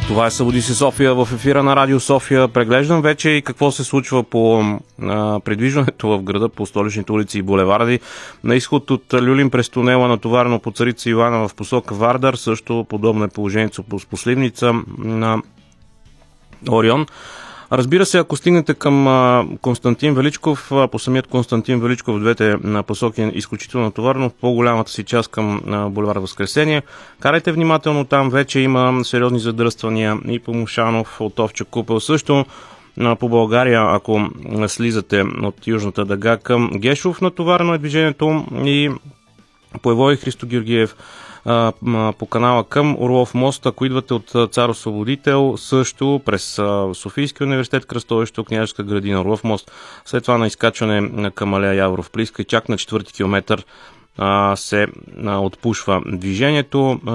Това е Събуди се София в ефира на Радио София. Преглеждам вече и какво се случва по придвижването в града по столичните улици и булеварди. На изход от Люлин през тунела, натоварено по Царица Йоана в посока Вардар. Също подобно е положението по Спосливница на Орион. Разбира се, ако стигнете към Константин Величков, по самият Константин Величков в двете посоки е изключително натоварено, в по-голямата си част към булевар Възкресение. Карайте внимателно, там вече има сериозни задръствания и по Мушанов, от Овча купел. Също по България, ако слизате от Южната дъга към Гешов, натоварено е движението и по Евой Христо Георгиев по канала към Орлов мост. Ако идвате от Цар Освободител, също през Софийския университет, кръстовище, Княжеска градина, Орлов мост, след това на изкачване към алея Яворов Плиска и чак на 4-ти километър се отпушва движението.